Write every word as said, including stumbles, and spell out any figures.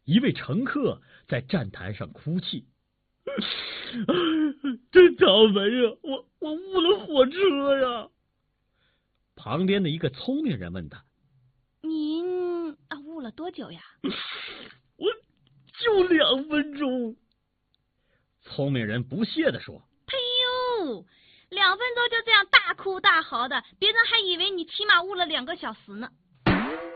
一位乘客在站台上哭泣。真倒霉呀！我我误了火车呀！旁边的一个聪明人问他：“ 您啊误了多久呀？”“ 我就两分钟。”聪明人不屑地说。 “哎呦，两分钟就这样大哭大嚎的，别人还以为你起码误了两个小时呢。”